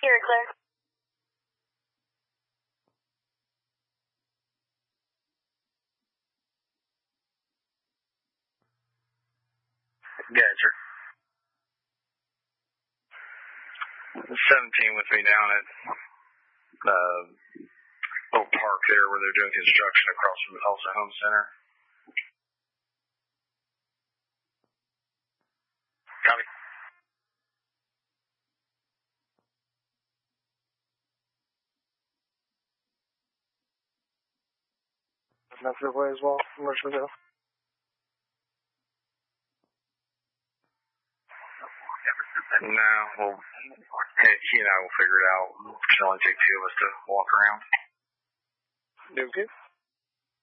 Here, clear. Gotcha. 17 with me down at little park there where they're doing construction across from the Tulsa Home Center. Copy. That's your way as well, Mercerville. No, well, hey, he and I will figure it out. It should only take two of us to walk around. Okay.